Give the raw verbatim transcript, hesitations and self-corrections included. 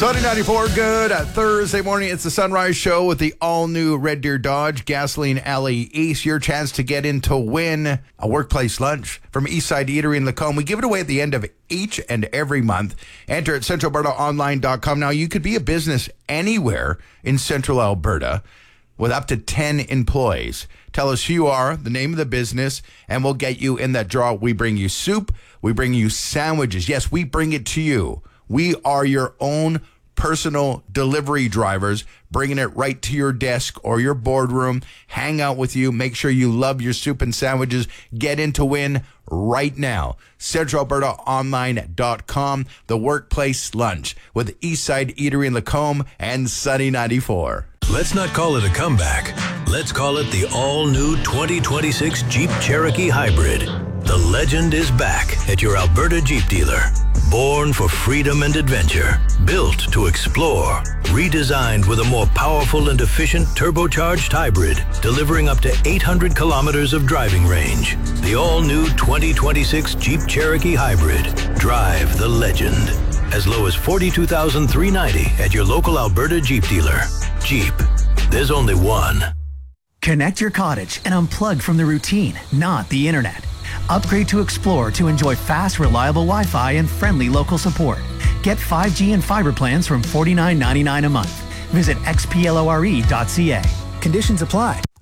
Sunny ninety-four, good uh, Thursday morning. It's the Sunrise Show with the all-new Red Deer Dodge Gasoline Alley East. Your chance to get in to win a workplace lunch from Eastside Eatery in Lacombe. We give it away at the end of each and every month. Enter at central alberta online dot com. Now, you could be a business anywhere in central Alberta with up to ten employees. Tell us who you are, the name of the business, and we'll get you in that draw. We bring you soup. We bring you sandwiches. Yes, we bring it to you. We are your own personal delivery drivers, bringing it right to your desk or your boardroom, hang out with you, make sure you love your soup and sandwiches. Get in to win right now. central alberta online dot com, the workplace lunch with Eastside Eatery in Lacombe and Sunny ninety-four. Let's not call it a comeback. Let's call it the all-new twenty twenty-six Jeep Cherokee Hybrid. The legend is back at your Alberta Jeep dealer. Born for freedom and adventure, built to explore, redesigned with a more powerful and efficient turbocharged hybrid, delivering up to eight hundred kilometers of driving range. The all-new twenty twenty-six Jeep Cherokee Hybrid. Drive the legend. As low as forty-two thousand three hundred ninety dollars at your local Alberta Jeep dealer. Jeep. There's only one. Connect your cottage and unplug from the routine, not the internet. Upgrade to Explore to enjoy fast, reliable Wi-Fi and friendly local support. Get five G and fiber plans from forty-nine ninety-nine a month. Visit x p l o r e dot c a. Conditions apply.